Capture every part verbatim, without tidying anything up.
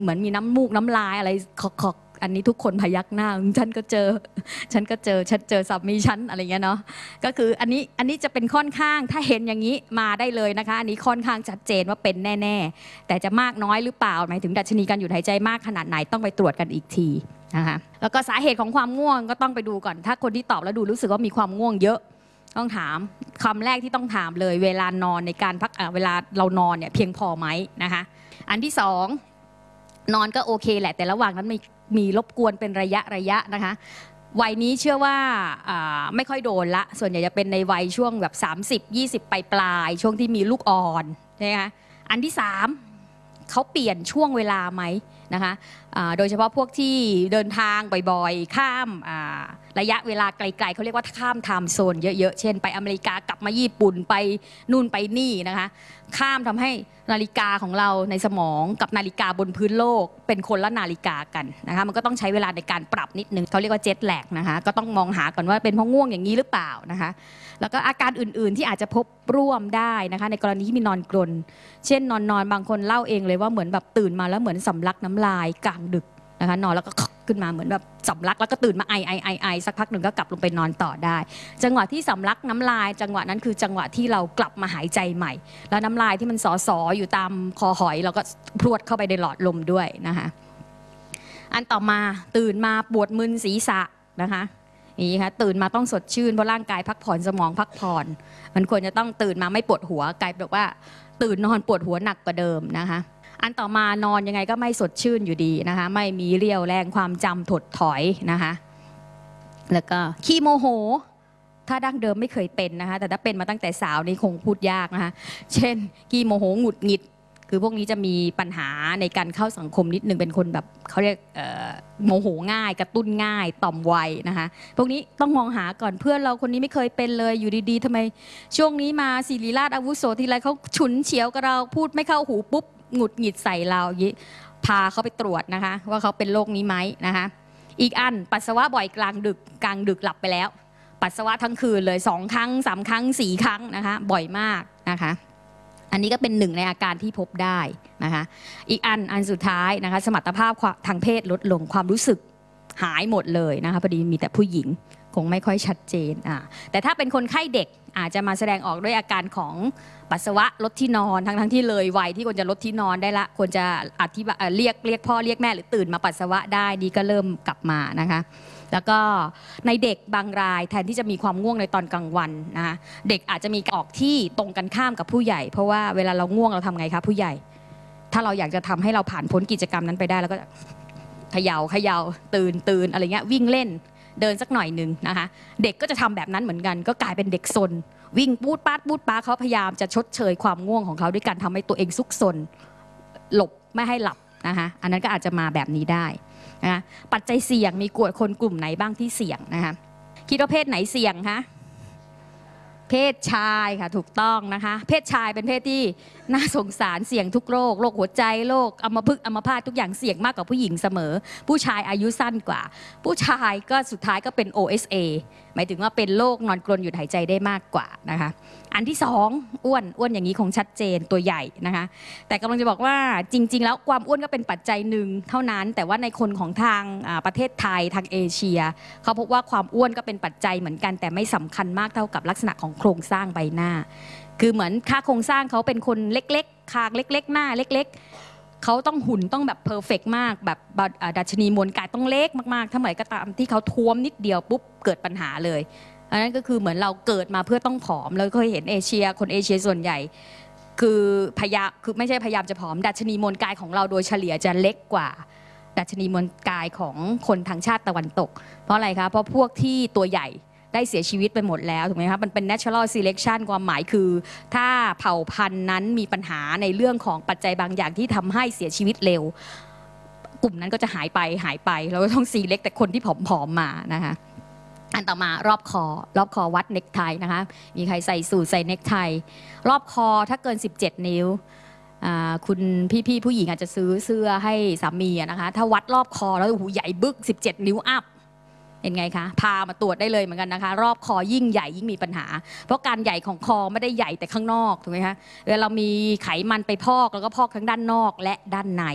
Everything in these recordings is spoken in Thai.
เหมือนมีน้ำมูกน้ำลายอะไรขอกๆอันนี้ทุกคนพยักหน้าฉันก็เจอฉันก็เจอฉันเจอสามีฉันอะไรเงี้ยเนาะก็คืออันนี้อันนี้จะเป็นค่อนข้างถ้าเห็นอย่างนี้มาได้เลยนะคะอันนี้ค่อนข้างชัดเจนว่าเป็นแน่ๆแต่จะมากน้อยหรือเปล่าหมายถึงดัชนีการหยุดหายใจมากขนาดไหนต้องไปตรวจกันอีกทีนะคะแล้วก็สาเหตุของความง่วงก็ต้องไปดูก่อนถ้าคนที่ตอบแล้วดูรู้สึกว่ามีความง่วงเยอะต้องถามคำแรกที่ต้องถามเลยเวลานอนในการพักเวลาเรานอนเนี่ยเพียงพอไหมนะคะอันที่สองนอนก็โอเคแหละแต่ระหว่างนั้นมีมีรบกวนเป็นระยะระยะนะคะวัยนี้เชื่อว่าไม่ค่อยโดนละส่วนใหญ่จะเป็นในวัยช่วงแบบสามสิบ ยี่สิบปลายปลายช่วงที่มีลูกอ่อนนะคะอันที่สามเขาเปลี่ยนช่วงเวลาไหมนะคะโดยเฉพาะพวกที่เดินทางบ่อยๆข้ามระยะเวลาไกลๆเขาเรียกว่าข้ามไทม์โซนเยอะๆเช่นไปอเมริกากลับมาญี่ปุ่นไปนู่นไปนี่นะคะข้ามทำให้นาฬิกาของเราในสมองกับนาฬิกาบนพื้นโลกเป็นคนละนาฬิกากันนะคะมันก็ต้องใช้เวลาในการปรับนิดนึงเขาเรียกว่าเจ็ตแลกนะคะก็ต้องมองหาก่อนว่าเป็นเพราะง่วงอย่างนี้หรือเปล่านะคะแล้วก็อาการอื่นๆที่อาจจะพบร่วมได้นะคะในกรณีที่มีนอนกรนเช่นนอนนอนบางคนเล่าเองเลยว่าเหมือนแบบตื่นมาแล้วเหมือนสำลักน้ำลายกลางดึกนะคะนอนแล้วก็ขึ้นมาเหมือนแบบสำลักแล้วก็ตื่นมาไอไอไอไอสักพักหนึ่งก็กลับลงไปนอนต่อได้จังหวะที่สำลักน้ำลายจังหวะนั้นคือจังหวะที่เรากลับมาหายใจใหม่แล้วน้ำลายที่มันสอๆอยู่ตามคอหอยเราก็พรวดเข้าไปในหลอดลมด้วยนะคะอันต่อมาตื่นมาปวดมึนศีรษะนะคะนี่ค่ะตื่นมาต้องสดชื่นเพราะร่างกายพักผ่อนสมองพักผ่อนมันควรจะต้องตื่นมาไม่ปวดหัวกลายเป็นว่าตื่นนอนปวดหัวหนักกว่าเดิมนะคะอันต่อมานอนยังไงก็ไม่สดชื่นอยู่ดีนะคะไม่มีเรี่ยวแรงความจำถดถอยนะคะแล้วก็ขี้โมโหถ้าดั้งเดิมไม่เคยเป็นนะคะแต่ถ้าเป็นมาตั้งแต่สาวนี่คงพูดยากนะคะเช่นขี้โมโหหงุดหงิดคือพวกนี้จะมีปัญหาในการเข้าสังคมนิดนึงเป็นคนแบบเขาเรียกโมโหง่ายกระตุ้นง่ายต่อมไวนะคะพวกนี้ต้องมองหาก่อนเพื่อนเราคนนี้ไม่เคยเป็นเลยอยู่ดีๆทำไมช่วงนี้มาศิริราชอาวุโสทีไรเขาฉุนเฉียวกับเราพูดไม่เข้าหูปุ๊บหงุดหงิดใส่เราพาเขาไปตรวจนะคะว่าเขาเป็นโรคนี้ไหมนะคะอีกอันปัสสาวะบ่อยกลางดึกกลางดึกหลับไปแล้วปัสสาวะทั้งคืนเลยสองครั้งสามครั้งสี่ครั้งนะคะบ่อยมากนะคะอันนี้ก็เป็นหนึ่งในอาการที่พบได้นะคะอีกอันอันสุดท้ายนะคะสมรรถภาพทางเพศลดลงความรู้สึกหายหมดเลยนะคะพอดีมีแต่ผู้หญิงคงไม่ค่อยชัดเจนอ่าแต่ถ้าเป็นคนไข้เด็กอาจจะมาแสดงออกด้วยอาการของปัสสาวะลดที่นอนทั้งทั้งที่เลยวัยที่ควรจะลดที่นอนได้ละควรจะอธิบายเรียกเรียกพ่อเรียกแม่หรือตื่นมาปัสสาวะได้นี่ก็เริ่มกลับมานะคะแล้วก็ในเด็กบางรายแทนที่จะมีความง่วงในตอนกลางวันนะคะเด็กอาจจะมีออกที่ตรงกันข้ามกับผู้ใหญ่เพราะว่าเวลาเราง่วงเราทำไงคะผู้ใหญ่ ถ้าเราอยากจะทำให้เราผ่านพ้นกิจกรรมนั้นไปได้แล้วก็เขย่าเขย่าตื่นตื่นอะไรเงี้ยวิ่งเล่นเดินสักหน่อยหนึ่งนะคะเด็กก็จะทำแบบนั้นเหมือนกันก็กลายเป็นเด็กซนวิ่งปูดปาดปูดปาเขาพยายามจะชดเชยความง่วงของเขาด้วยการทำให้ตัวเองซุกซนหลบไม่ให้หลับนะคะอันนั้นก็อาจจะมาแบบนี้ได้นะคะปัจจัยเสี่ยงมีกลุ่มคนกลุ่มไหนบ้างที่เสี่ยงนะคะคิดว่าเพศไหนเสี่ยงคะเพศชายค่ะถูกต้องนะคะเพศชายเป็นเพศที่น่าสงสารเสี่ยงทุกโรคโรคหัวใจโรคอัมพฤกษ์อัมพาตทุกอย่างเสี่ยงมากกว่าผู้หญิงเสมอผู้ชายอายุสั้นกว่าผู้ชายก็สุดท้ายก็เป็น โอ เอส เอ หมายถึงว่าเป็นโรคนอนกรนหยุดหายใจได้มากกว่านะคะอันที่สองอ้วนอ้วนอย่างนี้คงชัดเจนตัวใหญ่นะคะแต่กำลังจะบอกว่าจริงๆแล้วความอ้วนก็เป็นปัจจัยหนึ่งเท่านั้นแต่ว่าในคนของทางประเทศไทยทางเอเชียเขาพบว่าความอ้วนก็เป็นปัจจัยเหมือนกันแต่ไม่สำคัญมากเท่ากับลักษณะของโครงสร้างใบหน้าคือเหมือนค่าโครงสร้างเขาเป็นคนเล็กๆคางเล็กๆหน้าเล็กๆเขาต้องหุ่นต้องแบบเพอร์เฟกต์มากแบบดัชนีมวลกายต้องเล็กมากๆถ้าเมื่อไหร่ก็ตามที่เขาท้วมนิดเดียวปุ๊บเกิดปัญหาเลยอันนั้นก็คือเหมือนเราเกิดมาเพื่อต้องผอมเราเคยเห็นเอเชียคนเอเชียส่วนใหญ่คือพยายามคือไม่ใช่พยายามจะผอมดัชนีมวลกายของเราโดยเฉลี่ยจะเล็กกว่าดัชนีมวลกายของคนทางชาติตะวันตกเพราะอะไรคะเพราะพวกที่ตัวใหญ่ได้เสียชีวิตไปหมดแล้วถูกไหมครับมันเป็น natural selection ความหมายคือถ้าเผ่าพันธุ์นั้นมีปัญหาในเรื่องของปัจจัยบางอย่างที่ทำให้เสียชีวิตเร็วกลุ่มนั้นก็จะหายไปหายไปเราก็ต้อง select แต่คนที่ผอมๆมานะคะอันต่อมารอบคอรอบคอวัดเน็กไทนะคะมีใครใส่สูทใส่เน็กไทรอบคอถ้าเกินสิบเจ็ดนิ้วคุณพี่ๆผู้หญิงอาจจะซื้อเสื้อให้สามีนะคะถ้าวัดรอบคอแล้วโอ้โหใหญ่บึกสิบเจ็ดนิ้วอัพเป็นไงคะพามาตรวจได้เลยเหมือนกันนะคะรอบคอยิ่งใหญ่ยิ่งมีปัญหาเพราะการใหญ่ของคอไม่ได้ใหญ่แต่ข้างนอกถูกไหมคะเวลาเรามีไขมันไปพอกแล้วก็พอกทั้งด้านนอกและด้านใน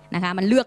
นะคะมันเลือก